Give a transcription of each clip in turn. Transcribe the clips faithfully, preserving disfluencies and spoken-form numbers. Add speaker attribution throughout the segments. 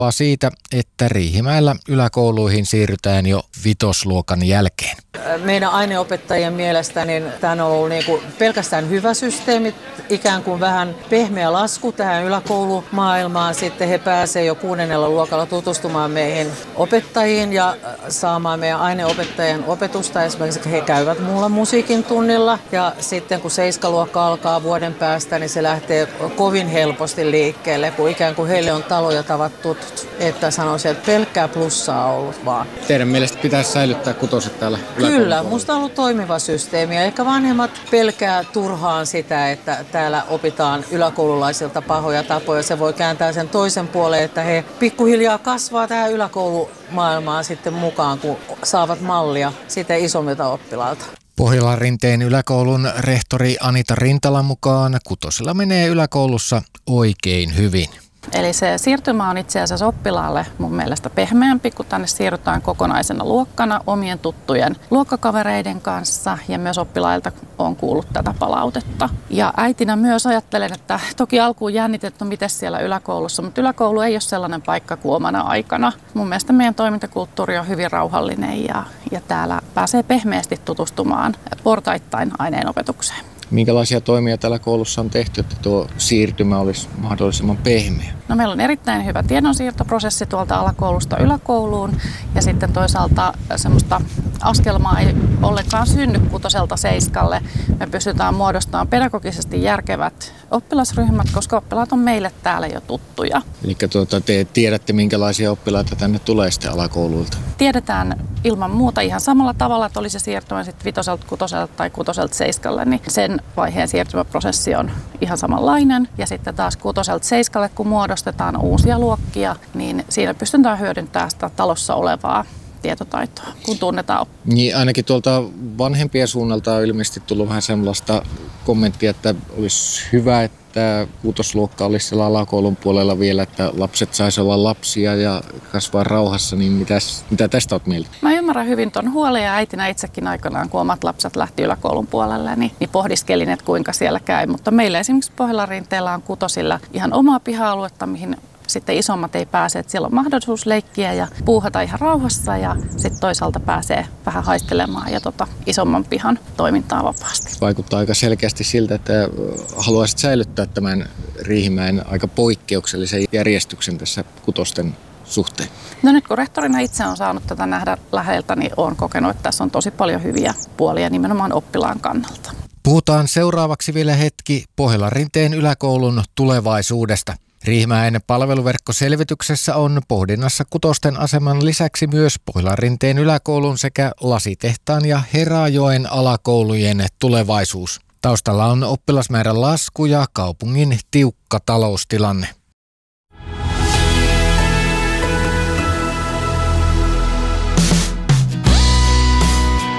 Speaker 1: siitä, että Riihimäellä yläkouluihin siirrytään jo vitosluokan jälkeen.
Speaker 2: Meidän aineopettajien mielestä niin tämä on ollut niin kuin pelkästään hyvä systeemi, ikään kuin vähän pehmeä lasku tähän yläkoulumaailmaan. Sitten he pääsevät jo kuudennella luokalla tutustumaan meihin opettajiin ja saamaan meidän aineopettajien opetusta. Esimerkiksi he käyvät muulla musiikin tunnilla ja sitten kun seiskaluokka alkaa vuoden päästä, niin se lähtee kovin helposti liikkeelle, kun ikään kuin heille on talo ja tavat tutut. Että sanoisin, että pelkkää plussaa on ollut vaan.
Speaker 1: Teidän mielestä pitäisi säilyttää kutoset täällä yläkoulun
Speaker 2: Kyllä,
Speaker 1: puolella?
Speaker 2: musta on ollut toimiva systeemi. Ehkä vanhemmat pelkää turhaan sitä, että täällä opitaan yläkoululaisilta pahoja tapoja. Se voi kääntää sen toisen puoleen, että he pikkuhiljaa kasvaa tähän yläkoulumaailmaan sitten mukaan, kun saavat mallia sitten isommilta oppilailta.
Speaker 1: Pohjolan-Rinteen yläkoulun rehtori Anita Rintalan mukaan kutosella menee yläkoulussa oikein hyvin.
Speaker 3: Eli se siirtymä on itse asiassa oppilaalle mun mielestä pehmeämpi, kun tänne siirrytään kokonaisena luokkana omien tuttujen luokkakavereiden kanssa ja myös oppilailta on kuullut tätä palautetta. Ja äitinä myös ajattelen, että toki alkuun jännitetty, miten siellä yläkoulussa, mutta yläkoulu ei ole sellainen paikka kuin omana aikana. Mun mielestä meidän toimintakulttuuri on hyvin rauhallinen ja, ja täällä pääsee pehmeästi tutustumaan portaittain aineenopetukseen.
Speaker 1: Minkälaisia toimia täällä koulussa on tehty, että tuo siirtymä olisi mahdollisimman pehmeä?
Speaker 3: No, meillä on erittäin hyvä tiedonsiirtoprosessi tuolta alakoulusta yläkouluun ja sitten toisaalta semmoista askelmaa ei ollenkaan synny kutoselta seiskalle. Me pystytään muodostamaan pedagogisesti järkevät oppilasryhmät, koska oppilaat on meille täällä jo tuttuja.
Speaker 1: Eli tuota, te tiedätte, minkälaisia oppilaita tänne tulee sitten alakouluilta?
Speaker 3: Tiedetään ilman muuta ihan samalla tavalla, että oli se siirtymä sitten vitoselta kutoselta tai kutoselta seiskalle, niin sen vaiheen siirtymäprosessi on ihan samanlainen. Ja sitten taas kutoselta seiskalle, kun muodostetaan uusia luokkia, niin siinä pystytään hyödyntämään sitä talossa olevaa tietotaitoa, kun tunnetaan.
Speaker 1: Niin, ainakin tuolta vanhempien suunnalta on ilmeisesti tullut vähän sellaista kommenttia, että olisi hyvä, että kuutosluokka olisi siellä alakoulun puolella vielä, että lapset saisi olla lapsia ja kasvaa rauhassa, niin mitäs, mitä tästä olet mieltä?
Speaker 3: Mä ymmärrän hyvin ton huolen ja äitinä itsekin aikanaan, kun omat lapset lähti yläkoulun puolelle, niin, niin pohdiskelin, että kuinka siellä käy. Mutta meillä esimerkiksi Pohjolan-Rinteellä on kutosilla ihan omaa piha-aluetta, mihin sitten isommat ei pääse, että siellä on mahdollisuus leikkiä ja puuhata ihan rauhassa ja sitten toisaalta pääsee vähän haistelemaan ja tota isomman pihan toimintaa vapaasti.
Speaker 1: Vaikuttaa aika selkeästi siltä, että haluaisit säilyttää tämän Riihimäen aika poikkeuksellisen järjestyksen tässä kutosten suhteen.
Speaker 3: No nyt kun rehtorina itse on saanut tätä nähdä läheltä, niin olen kokenut, että tässä on tosi paljon hyviä puolia nimenomaan oppilaan kannalta.
Speaker 1: Puhutaan seuraavaksi vielä hetki Pohjolan-Rinteen yläkoulun tulevaisuudesta. Riihimäen palveluverkkoselvityksessä on pohdinnassa kutosten aseman lisäksi myös Pohjolan-Rinteen yläkoulun sekä Lasitehtaan ja Herajoen alakoulujen tulevaisuus. Taustalla on oppilasmäärän lasku ja kaupungin tiukka taloustilanne.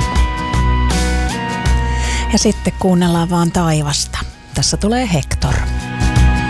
Speaker 4: Ja sitten kuunnellaan vaan taivasta. Tässä tulee Hector.